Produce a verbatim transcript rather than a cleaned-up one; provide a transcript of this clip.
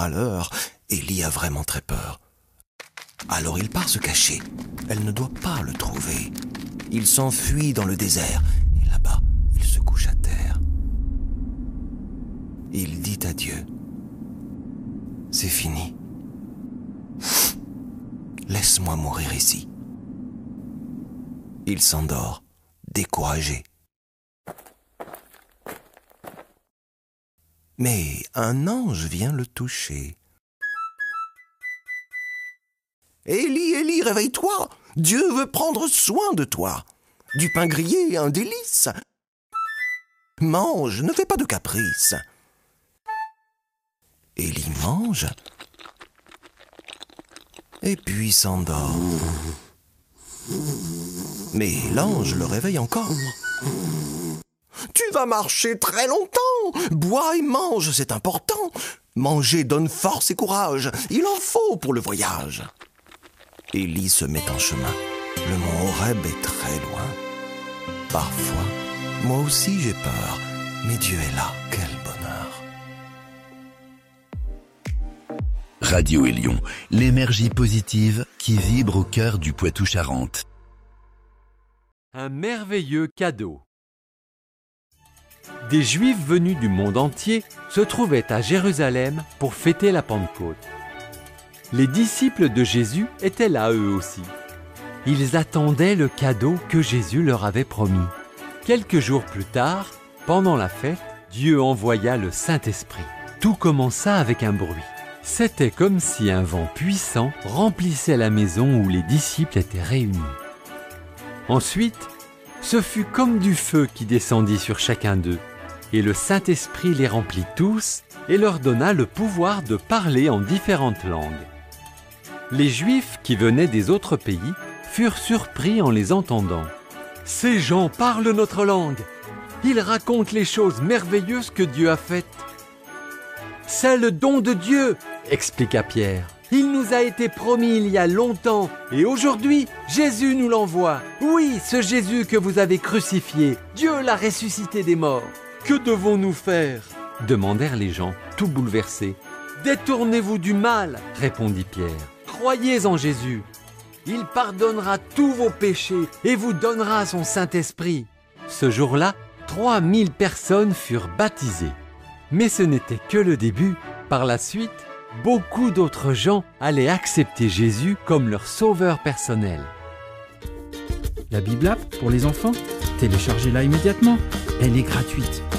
malheur, Élie a vraiment très peur. Alors il part se cacher. Elle ne doit pas le trouver. Il s'enfuit dans le désert, et là-bas, il se couche à terre. Il dit à Dieu, « C'est fini. Laisse-moi mourir ici. » Il s'endort, découragé. Mais un ange vient le toucher. « Élie, Élie, réveille-toi! Dieu veut prendre soin de toi. Du pain grillé est un délice. Mange, ne fais pas de caprice. » Élie mange, et puis s'endort. Mais l'ange le réveille encore. « Tu vas marcher très longtemps. Bois et mange, c'est important. Manger donne force et courage. Il en faut pour le voyage. » Élie se met en chemin. Le mont Horeb est très loin. Parfois, moi aussi j'ai peur, mais Dieu est là. Quel bonheur! Radio Élion, l'énergie positive qui vibre au cœur du Poitou-Charentes. Un merveilleux cadeau. Des Juifs venus du monde entier se trouvaient à Jérusalem pour fêter la Pentecôte. Les disciples de Jésus étaient là eux aussi. Ils attendaient le cadeau que Jésus leur avait promis. Quelques jours plus tard, pendant la fête, Dieu envoya le Saint-Esprit. Tout commença avec un bruit. C'était comme si un vent puissant remplissait la maison où les disciples étaient réunis. Ensuite, ce fut comme du feu qui descendit sur chacun d'eux, et le Saint-Esprit les remplit tous et leur donna le pouvoir de parler en différentes langues. Les Juifs qui venaient des autres pays furent surpris en les entendant. « Ces gens parlent notre langue. Ils racontent les choses merveilleuses que Dieu a faites. »« C'est le don de Dieu, » expliqua Pierre. « Il nous a été promis il y a longtemps et aujourd'hui, Jésus nous l'envoie. Oui, ce Jésus que vous avez crucifié, Dieu l'a ressuscité des morts. Que devons-nous faire ?» demandèrent les gens, tout bouleversés. « Détournez-vous du mal, » répondit Pierre. « Croyez en Jésus. Il pardonnera tous vos péchés et vous donnera son Saint-Esprit. » Ce jour-là, trois mille personnes furent baptisées. Mais ce n'était que le début. Par la suite, beaucoup d'autres gens allaient accepter Jésus comme leur sauveur personnel. La Bible App pour les enfants, téléchargez-la immédiatement. Elle est gratuite.